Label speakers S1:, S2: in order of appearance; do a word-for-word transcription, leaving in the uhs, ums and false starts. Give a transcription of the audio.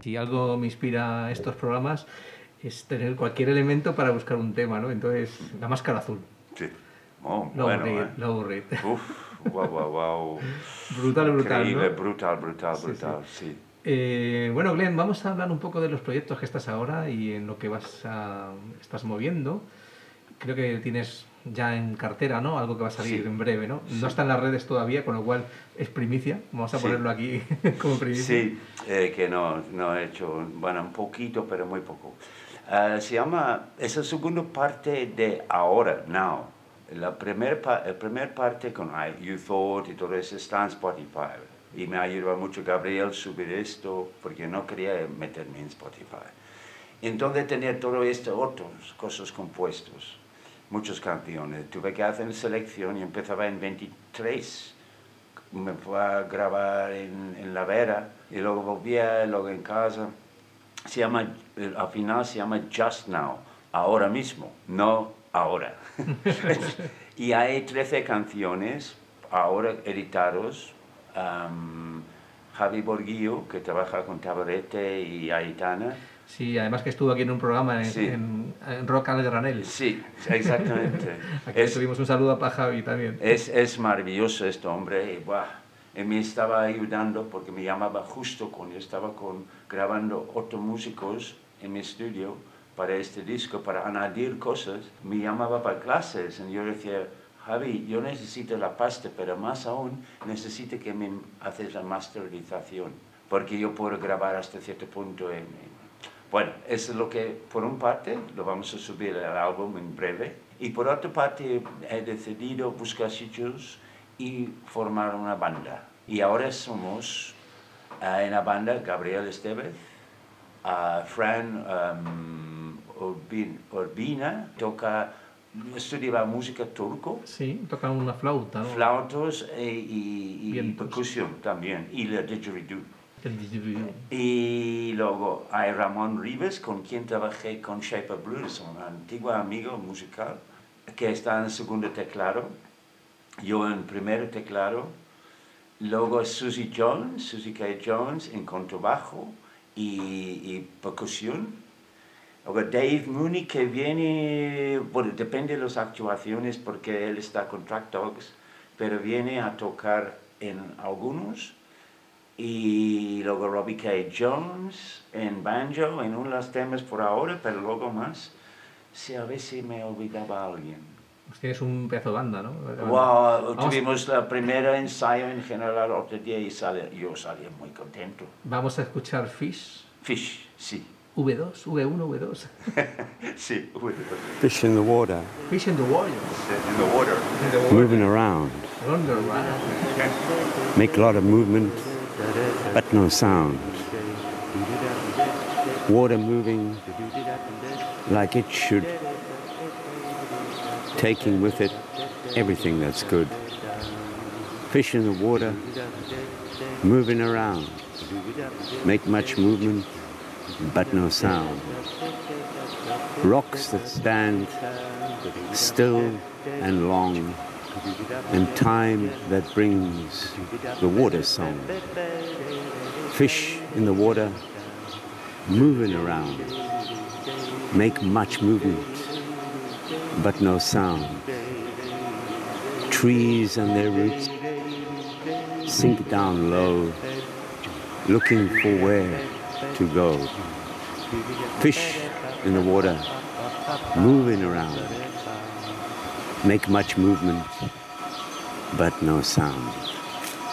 S1: Si algo me inspira estos programas es tener cualquier elemento para buscar un tema, ¿no? Entonces, la máscara azul.
S2: Sí. Oh,
S1: Low
S2: bueno,
S1: Reed,
S2: ¿eh?
S1: Low Reed.
S2: Uf, wow, wow, wow.
S1: Brutal, brutal,
S2: Increíble,
S1: ¿no?
S2: brutal, brutal,
S1: Sí,
S2: brutal,
S1: sí.
S2: sí.
S1: Eh, bueno, Glenn, vamos a hablar un poco de los proyectos que estás ahora y en lo que vas a, estás moviendo. Creo que tienes ya en cartera, ¿no? Algo que va a salir
S2: Sí.
S1: en breve, ¿no?
S2: Sí.
S1: No está en las redes todavía, con lo cual es primicia. Vamos a
S2: Sí.
S1: ponerlo aquí como primicia.
S2: Sí, eh, que no, no he hecho, bueno, un poquito, pero muy poco. Uh, se llama, es la segunda parte de ahora, now. La primera pa el primer parte con You Thought y todo eso está en Spotify. Y me ayudó mucho Gabriel subir esto, porque no quería meterme en Spotify. Entonces tenía todo esto, otras cosas compuestos, muchas canciones. Tuve que hacer una selección y empezaba en veintitrés. Me fue a grabar en, en La Vera y luego volvía, luego en casa. Se llama, al final se llama Just Now, ahora mismo, no ahora. Y hay trece canciones ahora editados. Um, Javi Borguillo, que trabaja con Tabarete y Aitana.
S1: Sí, además que estuvo aquí en un programa en,
S2: Sí.
S1: en, en Rock al Granel.
S2: Sí, exactamente.
S1: Aquí es, tuvimos un saludo para Javi también.
S2: Es, es maravilloso este hombre. Y, buah, y me estaba ayudando porque me llamaba justo cuando estaba con, grabando otros músicos en mi estudio para este disco, para añadir cosas. Me llamaba para clases y yo decía, Javi, yo necesito la pasta, pero más aún necesito que me haces la masterización, porque yo puedo grabar hasta cierto punto. En, en... Bueno, eso es lo que, por una parte, lo vamos a subir al álbum en breve, y por otra parte he decidido buscar sitios y formar una banda. Y ahora somos uh, en la banda Gabriel Estevez, uh, Fran um, Urbin, Urbina, toca, estudiaba música turco.
S1: Sí, toca una flauta, ¿no?
S2: Flautos y, y, y percusión también, y la didgeridoo.
S1: El didgeridoo.
S2: Y luego hay Ramón Rivas, con quien trabajé con Shape of Blues, un antiguo amigo musical, que está en el segundo teclado, yo en el primer teclado. Luego Susie Jones, Susie K. Jones en contrabajo y, y percusión. Luego Dave Mooney, que viene, bueno, depende de las actuaciones porque él está con Track Dogs, pero viene a tocar en algunos. Y luego Robbie K. Jones en banjo, en uno de los temas por ahora, pero luego más. Sí, a veces me olvidaba alguien.
S1: Pues tienes un pedazo de banda, ¿no?
S2: Wow, tuvimos la primera ensayo en general otro día y sale, yo salí muy contento.
S1: Vamos a escuchar Fish.
S2: Fish, sí.
S1: V dos, V uno, V dos.
S2: Sí, V dos.
S3: Fish in the water.
S1: Fish in the water.
S2: In the water.
S1: In the water.
S3: Moving around.
S1: Underground.
S3: Make a lot of movement, but no sound. Water moving like it should, taking with it everything that's good. Fish in the water, moving around. Make much movement, but no sound. Rocks that stand still and long, and time that brings the water song. Fish in the water, moving around. Make much movement, but no sound. Trees and their roots sink down low, looking for where to go. Fish in the water, moving around. Make much movement, but no sound.